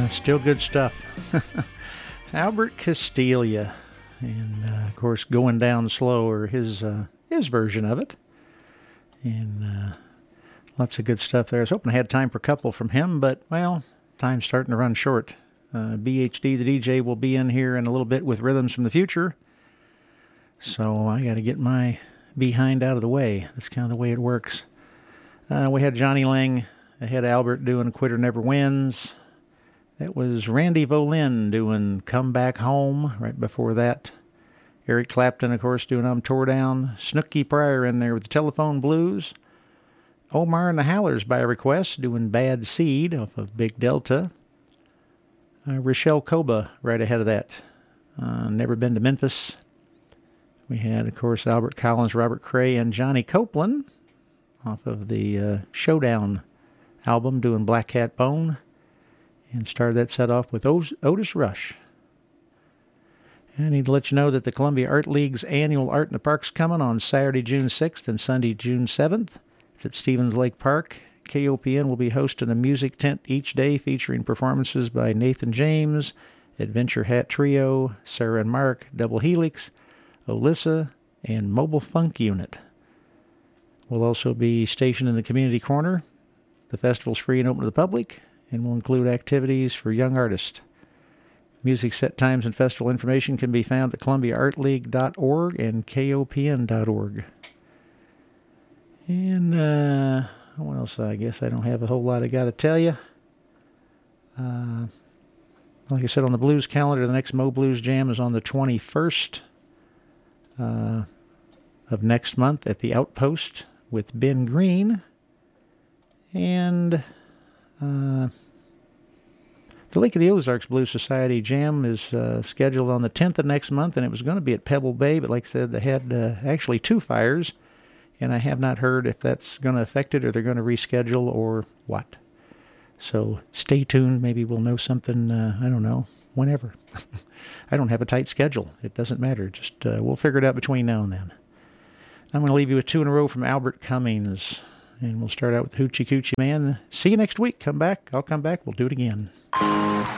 Still good stuff. Albert Castiglia, and of course, Going Down Slow, or his version of it, and lots of good stuff there. I was hoping I had time for a couple from him, but well, time's starting to run short. BHD the DJ will be in here in a little bit with Rhythms from the Future, so I got to get my behind out of the way. That's kind of the way it works. We had Johnny Lang ahead of Albert doing Quitter Never Wins. That was Randy Volin doing Come Back Home. Right before that, Eric Clapton, of course, doing I'm Tore Down. Snooky Pryor in there with the Telephone Blues. Omar and the Howlers by request doing Bad Seed off of Big Delta. Rochelle Koba right ahead of that. Never Been to Memphis. We had, of course, Albert Collins, Robert Cray, and Johnny Copeland off of the Showdown album doing Black Cat Bone. And started that set off with Otis Rush. And I need to let you know that the Columbia Art League's annual Art in the Park's coming on Saturday, June 6th and Sunday, June 7th. It's at Stevens Lake Park. KOPN will be hosting a music tent each day featuring performances by Nathan James, Adventure Hat Trio, Sarah and Mark, Double Helix, Olyssa, and Mobile Funk Unit. We'll also be stationed in the community corner. The festival's free and open to the public, and will include activities for young artists. Music set times and festival information can be found at columbiaartleague.org and kopn.org. And what else? I guess I don't have a whole lot I got to tell you. Like I said, on the blues calendar, the next Mo Blues Jam is on the 21st of next month at the Outpost with Ben Green. And the Lake of the Ozarks Blues Society Jam is scheduled on the 10th of next month, and it was going to be at Pebble Bay, but like I said, they had actually 2 fires, and I have not heard if that's going to affect it or they're going to reschedule or what. So stay tuned. Maybe we'll know something, I don't know, whenever. I don't have a tight schedule. It doesn't matter. Just we'll figure it out between now and then. I'm going to leave you with 2 in a row from Albert Cummings. And we'll start out with Hoochie Coochie Man. See you next week. Come back. I'll come back. We'll do it again.